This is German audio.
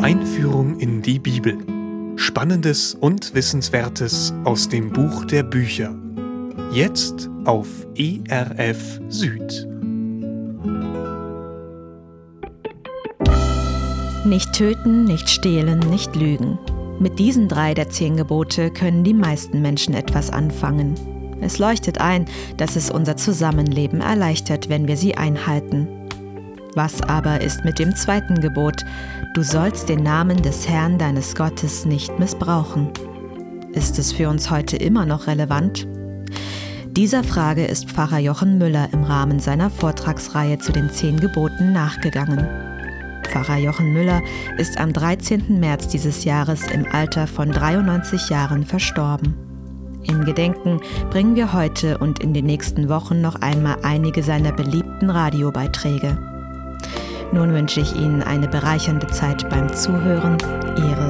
Einführung in die Bibel. Spannendes und Wissenswertes aus dem Buch der Bücher. Jetzt auf ERF Süd. Nicht töten, nicht stehlen, nicht lügen. Mit diesen 3 der 10 Gebote können die meisten Menschen etwas anfangen. Es leuchtet ein, dass es unser Zusammenleben erleichtert, wenn wir sie einhalten. Was aber ist mit dem 2. Gebot? Du sollst den Namen des Herrn deines Gottes nicht missbrauchen. Ist es für uns heute immer noch relevant? Dieser Frage ist Pfarrer Jochen Müller im Rahmen seiner Vortragsreihe zu den 10 Geboten nachgegangen. Pfarrer Jochen Müller ist am 13. März dieses Jahres im Alter von 93 Jahren verstorben. Im Gedenken bringen wir heute und in den nächsten Wochen noch einmal einige seiner beliebten Radiobeiträge. Nun wünsche ich Ihnen eine bereichernde Zeit beim Zuhören. Ihre